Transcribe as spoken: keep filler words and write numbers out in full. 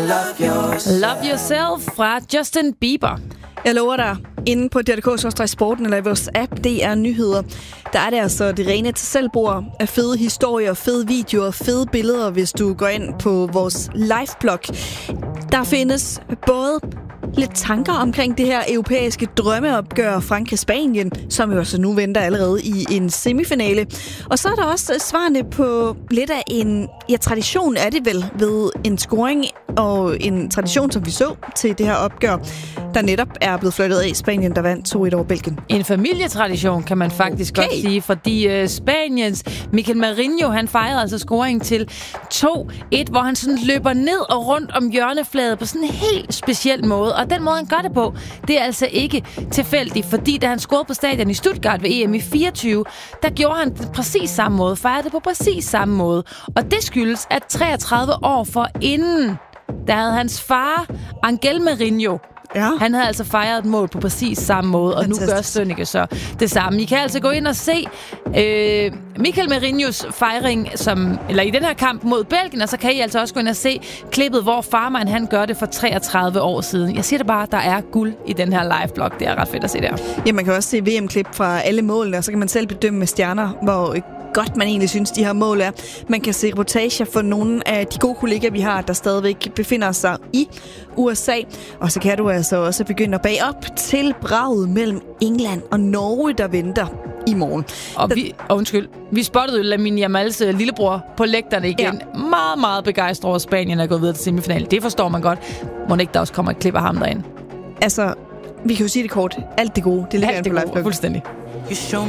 Love Yourself. Love Yourself fra Justin Bieber. Jeg lover dig, inde på D R K bindestreg sporten eller i vores app D R Nyheder, der er det altså det rene til selvbord af fede historier, fede videoer, fede billeder, hvis du går ind på vores liveblog. Der findes både lidt tanker omkring det her europæiske drømmeopgør Frankrig-Spanien, som jo altså nu venter allerede i en semifinale. Og så er der også svarene på lidt af en, ja, tradition er det vel, ved en scoring og en tradition, som vi så til det her opgør, der netop er blevet flyttet af Spanien, der vandt to et over Belgien. En familietradition, kan man faktisk okay. godt sige, fordi uh, Spaniens Mikel Merino, han fejrede altså scoringen til to et, hvor han sådan løber ned og rundt om hjørnefladet på sådan en helt speciel måde. Og den måde, han gør det på, det er altså ikke tilfældigt, fordi da han scorede på stadion i Stuttgart ved E M i fireogtyve, der gjorde han det præcis samme måde, fejrede det på præcis samme måde. Og det skyldes, at treogtredive år forinden, der havde hans far, Angel Merino, ja. Han havde altså fejret et mål på præcis samme måde, og fantastisk. Nu gør Sønneke så det samme. I kan altså gå ind og se øh, Mikel Merinos fejring, som, eller i den her kamp mod Belgien, og så kan I altså også gå ind og se klippet, hvor farmand han gør det for treogtredive år siden. Jeg siger det bare, der er guld i den her live-blog. Det er ret fedt at se der. Ja, man kan også se V M-klip fra alle målene, og så kan man selv bedømme med stjerner, hvor godt man egentlig synes, de her mål er. Man kan se reportager for nogle af de gode kollegaer, vi har, der stadigvæk befinder sig i U S A. Og så kan du altså også begynde at bage op til braget mellem England og Norge, der venter i morgen. Og vi, oh, undskyld, vi spottede jo Lamine Yamals lillebror på lægterne igen. Ja. Meget, meget begejstret over, Spanien er gået videre til semifinalen. Det forstår man godt. Må ikke der også kommer et klip af ham derind? Altså, vi kan jo sige det kort. Alt det gode, det ligger Alt det på gode, fuldstændig. You show